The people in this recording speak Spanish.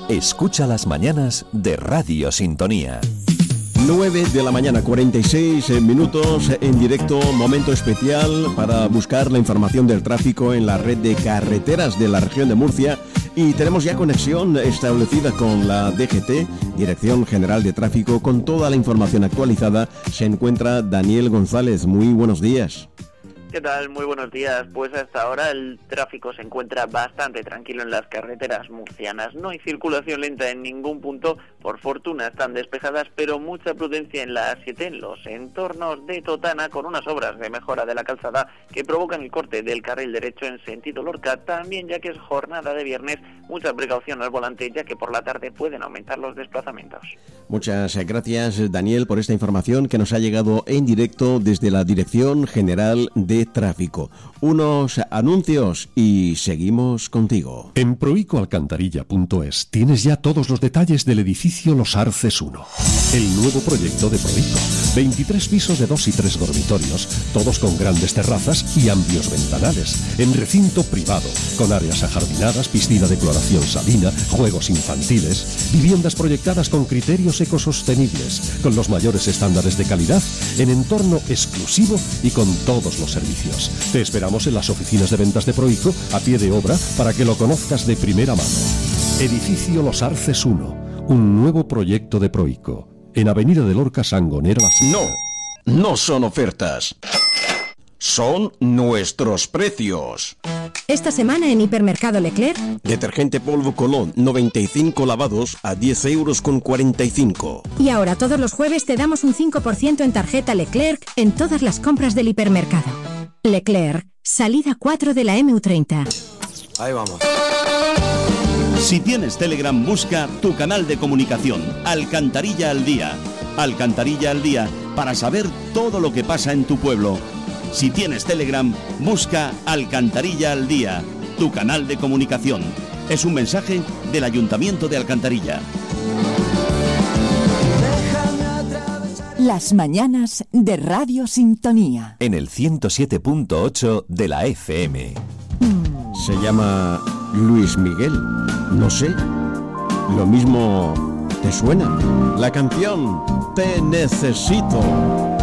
Escucha las mañanas de Radio Sintonía. 9 de la mañana, 46 minutos en directo, momento especial para buscar la información del tráfico en la red de carreteras de la región de Murcia, y tenemos ya conexión establecida con la DGT, Dirección General de Tráfico, con toda la información actualizada. Se encuentra Daniel González. Muy buenos días. ¿Qué tal? Muy buenos días. Pues hasta ahora el tráfico se encuentra bastante tranquilo en las carreteras murcianas. No hay circulación lenta en ningún punto, por fortuna están despejadas, pero mucha prudencia en la A7 en los entornos de Totana, con unas obras de mejora de la calzada que provocan el corte del carril derecho en sentido Lorca. También, ya que es jornada de viernes, mucha precaución al volante, ya que por la tarde pueden aumentar los desplazamientos. Muchas gracias, Daniel, por esta información que nos ha llegado en directo desde la Dirección General de Tráfico. Unos anuncios y seguimos contigo. En proicoalcantarilla.es tienes ya todos los detalles del edificio Los Arces 1, el nuevo proyecto de Proico. 23 pisos de 2 y 3 dormitorios, todos con grandes terrazas y amplios ventanales, en recinto privado, con áreas ajardinadas, piscina de cloración salina, juegos infantiles, viviendas proyectadas con criterios ecosostenibles, con los mayores estándares de calidad, en entorno exclusivo y con todos los servicios. Te esperamos en las oficinas de ventas de Proico, a pie de obra, para que lo conozcas de primera mano. Edificio Los Arces 1, un nuevo proyecto de Proico, en Avenida de Lorca, Sangonera. No son ofertas. Son nuestros precios. Esta semana en Hipermercado Leclerc, detergente polvo Colón 95 lavados a 10,45 €. Y ahora todos los jueves te damos un 5% en tarjeta Leclerc en todas las compras del hipermercado. Leclerc, salida 4 de la MU30. Ahí vamos. Si tienes Telegram, busca tu canal de comunicación, Alcantarilla al Día. Alcantarilla al Día, para saber todo lo que pasa en tu pueblo. Si tienes Telegram, busca Alcantarilla al Día, tu canal de comunicación. Es un mensaje del Ayuntamiento de Alcantarilla. Las mañanas de Radio Sintonía. En el 107.8 de la FM. Se llama Luis Miguel. No sé. Lo mismo te suena. La canción Te Necesito.